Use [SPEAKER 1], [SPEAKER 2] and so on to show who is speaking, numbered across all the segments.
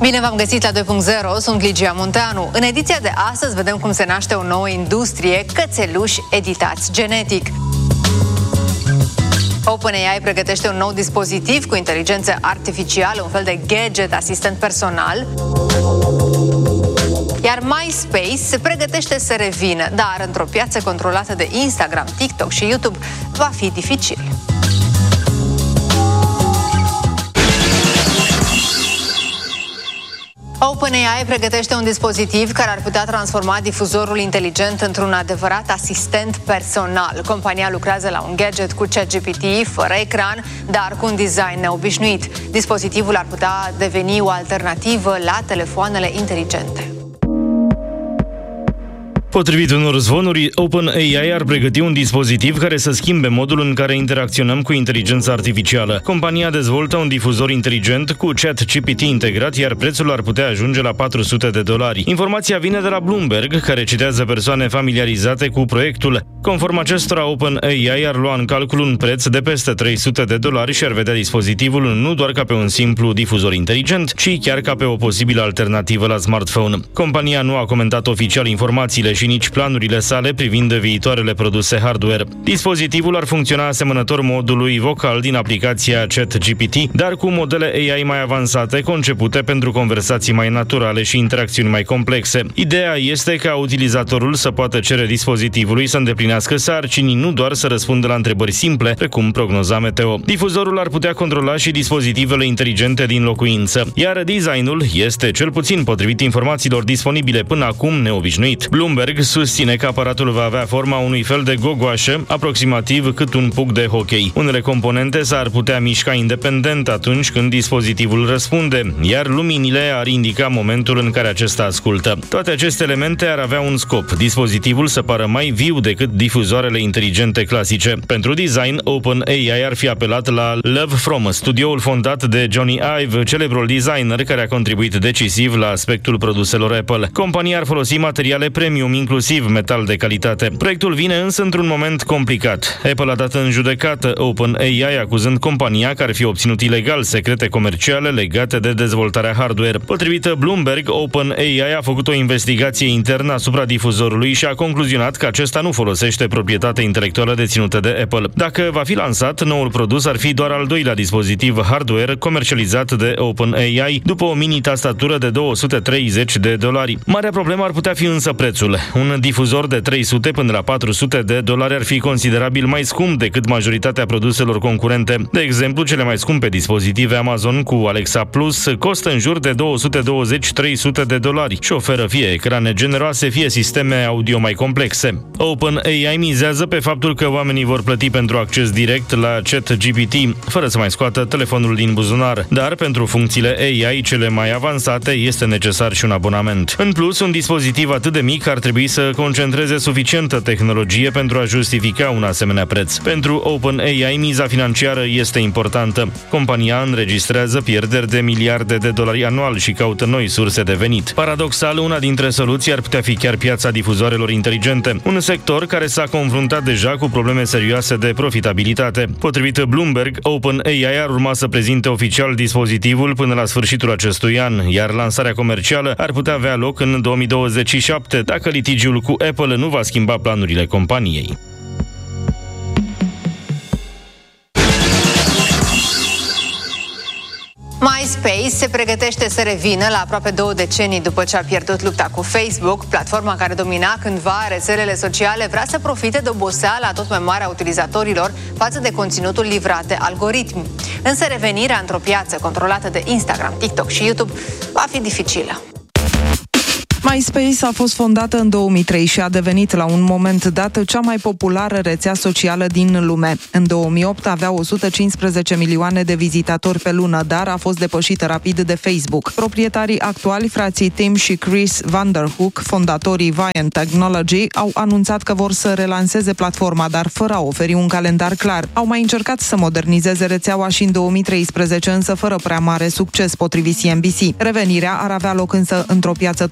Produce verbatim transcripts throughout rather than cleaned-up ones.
[SPEAKER 1] Bine v-am găsit la doi punct zero, sunt Ligia Munteanu. În ediția de astăzi vedem cum se naște o nouă industrie, cățeluși editați genetic. OpenAI pregătește un nou dispozitiv cu inteligență artificială, un fel de gadget asistent personal. Iar MySpace se pregătește să revină, dar într-o piață controlată de Instagram, TikTok și YouTube va fi dificil. OpenAI pregătește un dispozitiv care ar putea transforma difuzorul inteligent într-un adevărat asistent personal. Compania lucrează la un gadget cu ChatGPT, fără ecran, dar cu un design neobișnuit. Dispozitivul ar putea deveni o alternativă la telefoanele inteligente.
[SPEAKER 2] Potrivit unor zvonuri, OpenAI ar pregăti un dispozitiv care să schimbe modul în care interacționăm cu inteligența artificială. Compania dezvoltă un difuzor inteligent cu ChatGPT integrat, iar prețul ar putea ajunge la patru sute de dolari. Informația vine de la Bloomberg, care citează persoane familiarizate cu proiectul. Conform acestora, OpenAI ar lua în calcul un preț de peste trei sute de dolari și ar vedea dispozitivul nu doar ca pe un simplu difuzor inteligent, ci chiar ca pe o posibilă alternativă la smartphone. Compania nu a comentat oficial informațiile și nici planurile sale privind viitoarele produse hardware. Dispozitivul ar funcționa asemănător modului vocal din aplicația ChatGPT, dar cu modele A I mai avansate, concepute pentru conversații mai naturale și interacțiuni mai complexe. Ideea este ca utilizatorul să poată cere dispozitivului să îndeplinească sarcini, nu doar să răspundă la întrebări simple, precum prognoza meteo. Difuzorul ar putea controla și dispozitivele inteligente din locuință, iar designul este, cel puțin potrivit informațiilor disponibile până acum, neobișnuit. Bloomberg susține că aparatul va avea forma unui fel de gogoașă, aproximativ cât un puc de hockey. Unele componente s-ar putea mișca independent atunci când dispozitivul răspunde, iar luminile ar indica momentul în care acesta ascultă. Toate aceste elemente ar avea un scop: dispozitivul să pară mai viu decât difuzoarele inteligente clasice. Pentru design, OpenAI ar fi apelat la Love From, studioul fondat de Johnny Ive, celebrul designer care a contribuit decisiv la aspectul produselor Apple. Compania ar folosi materiale premium, inclusiv metal de calitate. Proiectul vine însă într-un moment complicat. Apple a dat în judecată OpenAI, acuzând compania că ar fi obținut ilegal secrete comerciale legate de dezvoltarea hardware. Potrivit Bloomberg, OpenAI a făcut o investigație internă asupra difuzorului și a concluzionat că acesta nu folosește proprietatea intelectuală deținută de Apple. Dacă va fi lansat, noul produs ar fi doar al doilea dispozitiv hardware comercializat de OpenAI, după o mini-tastatură de două sute treizeci de dolari. Marea problemă ar putea fi însă prețul. Un difuzor de trei sute până la patru sute de dolari ar fi considerabil mai scump decât majoritatea produselor concurente. De exemplu, cele mai scumpe dispozitive Amazon cu Alexa Plus costă în jur de două sute douăzeci - trei sute de dolari și oferă fie ecrane generoase, fie sisteme audio mai complexe. OpenAI mizează pe faptul că oamenii vor plăti pentru acces direct la ChatGPT, fără să mai scoată telefonul din buzunar, dar pentru funcțiile A I cele mai avansate este necesar și un abonament. În plus, un dispozitiv atât de mic ar trebui să concentreze suficientă tehnologie pentru a justifica un asemenea preț. Pentru OpenAI, miza financiară este importantă. Compania înregistrează pierderi de miliarde de dolari anual și caută noi surse de venit. Paradoxal, una dintre soluții ar putea fi chiar piața difuzoarelor inteligente, un sector care s-a confruntat deja cu probleme serioase de profitabilitate. Potrivit Bloomberg, OpenAI ar urma să prezinte oficial dispozitivul până la sfârșitul acestui an, iar lansarea comercială ar putea avea loc în două mii douăzeci și șapte, dacă litigiul cu Apple nu va schimba planurile companiei.
[SPEAKER 1] MySpace se pregătește să revină la aproape două decenii după ce a pierdut lupta cu Facebook. Platforma care domina cândva rețelele sociale vrea să profite de oboseala tot mai mare a utilizatorilor față de conținutul livrat de algoritmi. Însă revenirea într-o piață controlată de Instagram, TikTok și YouTube va fi dificilă.
[SPEAKER 3] MySpace a fost fondată în două mii trei și a devenit la un moment dat cea mai populară rețea socială din lume. În două mii opt avea o sută cincisprezece milioane de vizitatori pe lună, dar a fost depășită rapid de Facebook. Proprietarii actuali, frații Tim și Chris Vanderhook, fondatorii Viant Technology, au anunțat că vor să relanseze platforma, dar fără a oferi un calendar clar. Au mai încercat să modernizeze rețeaua și în două mii treisprezece, însă fără prea mare succes, potrivit C N B C. Revenirea ar avea loc însă într-o piață total diferită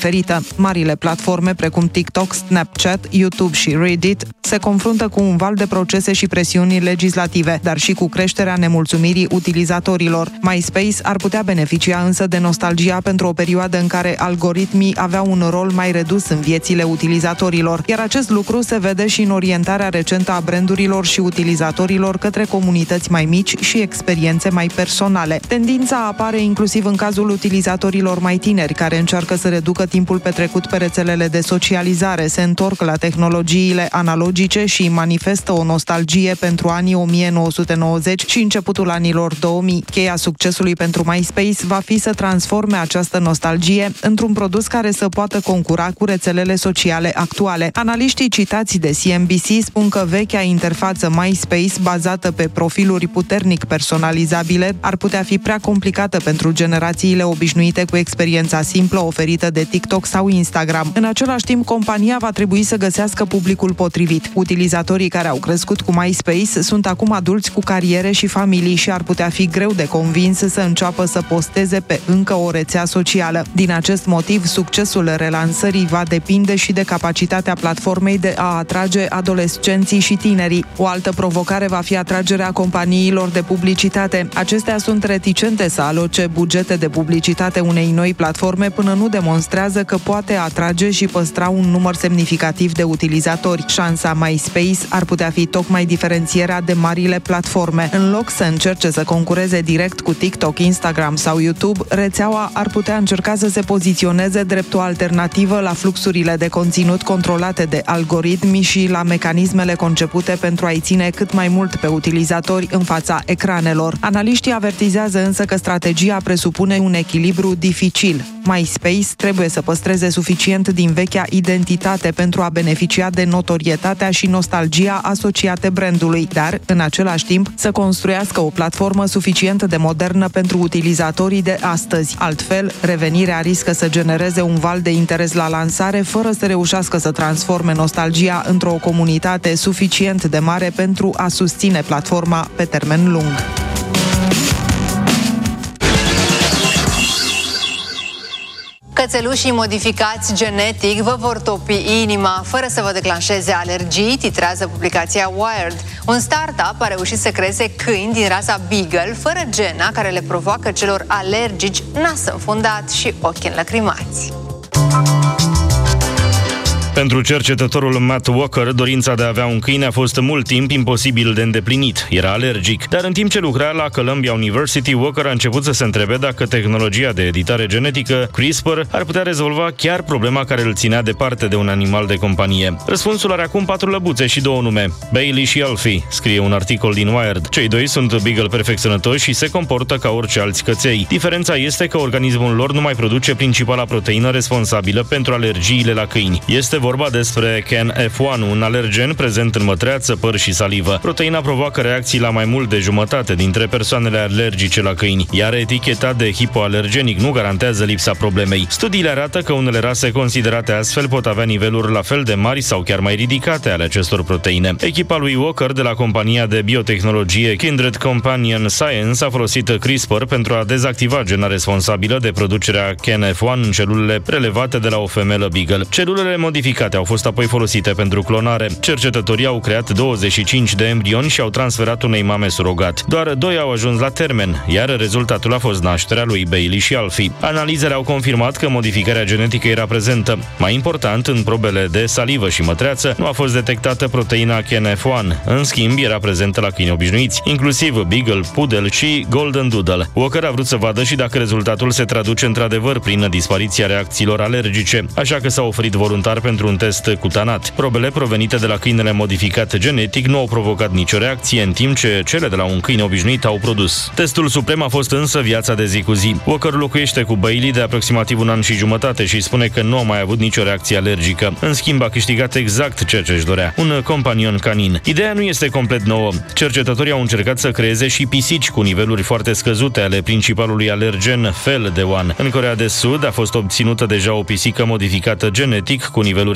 [SPEAKER 3] diferită. Marile platforme precum TikTok, Snapchat, YouTube și Reddit se confruntă cu un val de procese și presiuni legislative, dar și cu creșterea nemulțumirii utilizatorilor. MySpace ar putea beneficia însă de nostalgia pentru o perioadă în care algoritmii aveau un rol mai redus în viețile utilizatorilor, iar acest lucru se vede și în orientarea recentă a brandurilor și utilizatorilor către comunități mai mici și experiențe mai personale. Tendința apare inclusiv în cazul utilizatorilor mai tineri, care încearcă să reducă timpul petrecut pe rețelele de socializare, se întorc la tehnologiile analogice și manifestă o nostalgie pentru anii o mie nouă sute nouăzeci și începutul anilor două mii. Cheia succesului pentru MySpace va fi să transforme această nostalgie într-un produs care să poată concura cu rețelele sociale actuale. Analiștii citați de C N B C spun că vechea interfață MySpace, bazată pe profiluri puternic personalizabile, ar putea fi prea complicată pentru generațiile obișnuite cu experiența simplă oferită de TikTok sau Instagram. În același timp, compania va trebui să găsească publicul potrivit. Utilizatorii care au crescut cu MySpace sunt acum adulți cu cariere și familii și ar putea fi greu de convins să înceapă să posteze pe încă o rețea socială. Din acest motiv, succesul relansării va depinde și de capacitatea platformei de a atrage adolescenții și tinerii. O altă provocare va fi atragerea companiilor de publicitate. Acestea sunt reticente să aloce bugete de publicitate unei noi platforme până nu demonstrează că poate atrage și păstra un număr semnificativ de utilizatori. Șansa MySpace ar putea fi tocmai diferențierea de marile platforme. În loc să încerce să concureze direct cu TikTok, Instagram sau YouTube, rețeaua ar putea încerca să se poziționeze drept o alternativă la fluxurile de conținut controlate de algoritmi și la mecanismele concepute pentru a-i ține cât mai mult pe utilizatori în fața ecranelor. Analiștii avertizează însă că strategia presupune un echilibru dificil. MySpace trebuie să păstreze suficient din vechea identitate pentru a beneficia de notorietatea și nostalgia asociate brandului, dar, în același timp, să construiască o platformă suficient de modernă pentru utilizatorii de astăzi. Altfel, revenirea riscă să genereze un val de interes la lansare, fără să reușească să transforme nostalgia într-o comunitate suficient de mare pentru a susține platforma pe termen lung.
[SPEAKER 1] Cățelușii modificați genetic vă vor topi inima fără să vă declanșeze alergii, titrează publicația Wired. Un startup a reușit să creeze câini din rasa Beagle fără gena care le provoacă celor alergici nas înfundat și ochi înlăcrimați.
[SPEAKER 2] Pentru cercetătorul Matt Walker, dorința de a avea un câine a fost mult timp imposibil de îndeplinit. Era alergic. Dar în timp ce lucra la Columbia University, Walker a început să se întrebe dacă tehnologia de editare genetică, CRISPR, ar putea rezolva chiar problema care îl ținea departe de un animal de companie. Răspunsul are acum patru lăbuțe și două nume: Bailey și Alfie, scrie un articol din Wired. Cei doi sunt beagle perfect sănătoși și se comportă ca orice alți căței. Diferența este că organismul lor nu mai produce principala proteină responsabilă pentru alergiile la câini. Este vorba despre C A N F unu, un alergen prezent în mătreață, păr și salivă. Proteina provoacă reacții la mai mult de jumătate dintre persoanele alergice la câini, iar eticheta de hipoalergenic nu garantează lipsa problemei. Studiile arată că unele rase considerate astfel pot avea niveluri la fel de mari sau chiar mai ridicate ale acestor proteine. Echipa lui Walker de la compania de biotehnologie Kindred Companion Science a folosit CRISPR pentru a dezactiva gena responsabilă de producerea C A N F unu în celulele prelevate de la o femelă beagle. Celulele modificate au fost apoi folosite pentru clonare. Cercetătorii au creat douăzeci și cinci de embrioni și au transferat unei mame surogat. Doar doi au ajuns la termen, iar rezultatul a fost nașterea lui Bailey și Alfie. Analizele au confirmat că modificarea genetică era prezentă. Mai important, în probele de salivă și mătreață nu a fost detectată proteina C A N F unu. În schimb, era prezentă la câini obișnuiți, inclusiv Beagle, Poodle și Golden Doodle. Walker a vrut să vadă și dacă rezultatul se traduce într-adevăr prin dispariția reacțiilor alergice, așa că s-a oferit voluntar pentru un test cutanat. Probele provenite de la câinele modificat genetic nu au provocat nicio reacție, în timp ce cele de la un câine obișnuit au produs. Testul suprem a fost însă viața de zi cu zi. Walker locuiește cu Bailey de aproximativ un an și jumătate și spune că nu a mai avut nicio reacție alergică. În schimb, a câștigat exact ceea ce își dorea: un companion canin. Ideea nu este complet nouă. Cercetătorii au încercat să creeze și pisici cu niveluri foarte scăzute ale principalului alergen F L D unu. În Coreea de Sud a fost obținută deja o pisică modificată genetic cu niveluri